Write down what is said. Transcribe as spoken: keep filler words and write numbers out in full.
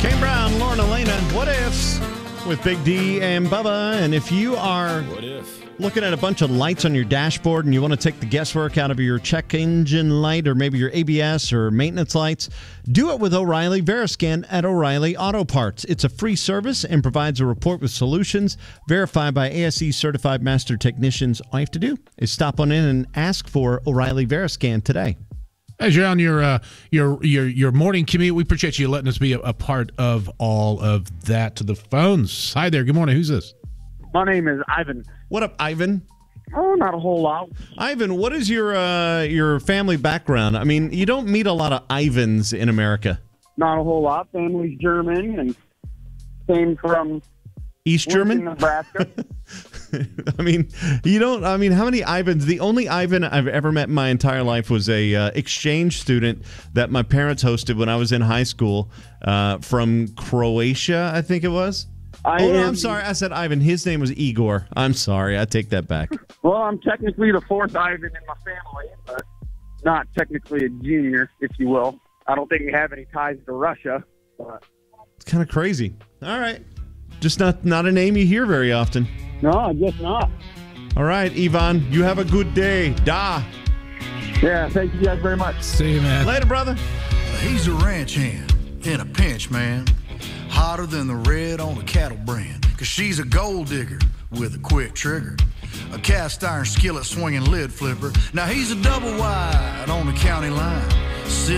Kane Brown, Lauren Elena, What Ifs with Big D and Bubba. And if you are What if? looking at a bunch of lights on your dashboard and you want to take the guesswork out of your check engine light or maybe your A B S or maintenance lights, do it with O'Reilly Veriscan at O'Reilly Auto Parts. It's a free service and provides a report with solutions verified by A S E certified master technicians. All you have to do is stop on in and ask for O'Reilly Veriscan today. As you're on your uh, your your your morning commute, we appreciate you letting us be a, a part of all of that. To the phones. Hi there. Good morning. Who's this? My name is Ivan. What up, Ivan? Oh, not a whole lot. Ivan, what is your uh, your family background? I mean, you don't meet a lot of Ivans in America. Not a whole lot. Family's German and came from East Lincoln, German? Nebraska. I mean, you don't. I mean, how many Ivans? The only Ivan I've ever met in my entire life was a uh, exchange student that my parents hosted when I was in high school uh, from Croatia, I think it was. I oh, no, am, I'm sorry. I said Ivan. His name was Igor. I'm sorry. I take that back. Well, I'm technically the fourth Ivan in my family, but not technically a junior, if you will. I don't think we have any ties to Russia. But It's kind of crazy. All right. Just not, not a name you hear very often. no, I guess not. All right, Ivan. You have a good day. Da. Yeah, thank you guys very much. See you, man. Later, brother. He's a ranch hand in a pinch, man. Hotter than the red on a cattle brand. Cause she's a gold digger with a quick trigger. A cast iron skillet swinging lid flipper. Now he's a double wide on the county line.